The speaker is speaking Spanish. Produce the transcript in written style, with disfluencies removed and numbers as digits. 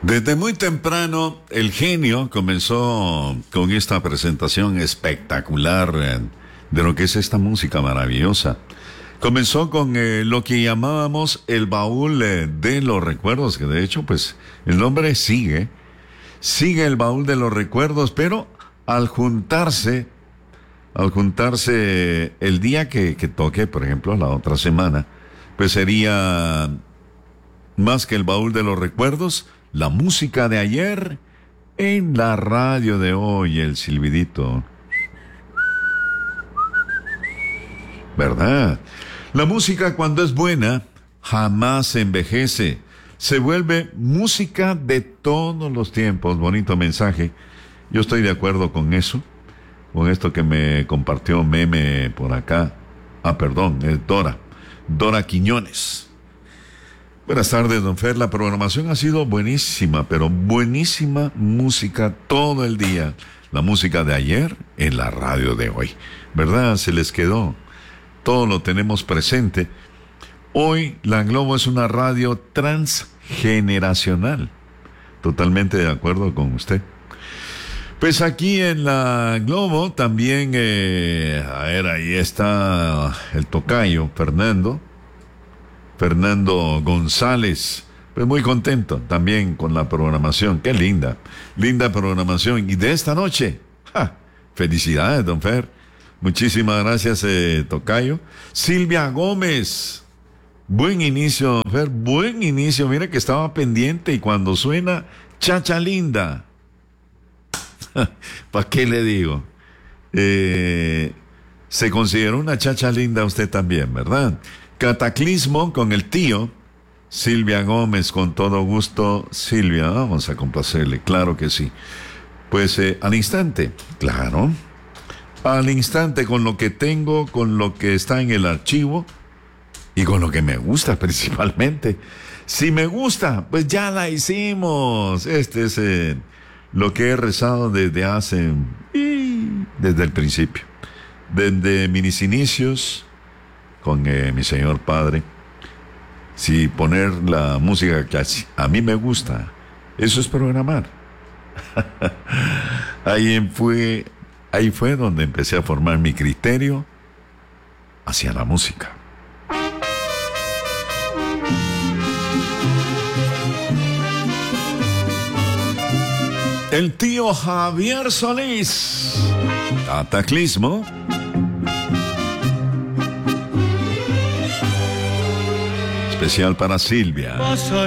Desde muy temprano, el genio comenzó con esta presentación espectacular de lo que es esta música maravillosa. Comenzó con lo que llamábamos el baúl de los recuerdos, que de hecho, pues, el nombre sigue el baúl de los recuerdos, pero al juntarse el día que toque, por ejemplo, la otra semana, pues sería más que el baúl de los recuerdos, la música de ayer en la radio de hoy, el silbidito. ¿Verdad? La música, cuando es buena, jamás envejece. Se vuelve música de todos los tiempos. Bonito mensaje. Yo estoy de acuerdo con eso. Con esto que me compartió Meme por acá. Perdón, es Dora Quiñones. Buenas tardes, don Fer. La programación ha sido buenísima, pero buenísima música todo el día. La música de ayer en la radio de hoy. ¿Verdad? Se les quedó. Todo lo tenemos presente. Hoy la Globo es una radio transgeneracional. Totalmente de acuerdo con usted. Pues aquí en la Globo también, ahí está el tocayo, Fernando González. Pues muy contento también con la programación. Qué linda programación. Y de esta noche, felicidades, don Fer. Muchísimas gracias, tocayo. Silvia Gómez. Buen inicio, don Fer, buen inicio. Mira que estaba pendiente y cuando suena Chacha Linda. ¿Para qué le digo? Se consideró una chacha linda usted también, ¿verdad? Cataclismo con el tío Silvia Gómez, con todo gusto. Silvia, vamos a complacerle, claro que sí. Pues al instante, claro, al instante, con lo que tengo, con lo que está en el archivo y con lo que me gusta principalmente. Si me gusta, pues ya la hicimos. Este es lo que he rezado desde el principio, desde mis inicios con mi Señor Padre. Si poner la música que a mí me gusta, eso es programar. Ahí fue donde empecé a formar mi criterio hacia la música. El tío Javier Solís. Cataclismo. Especial para Silvia.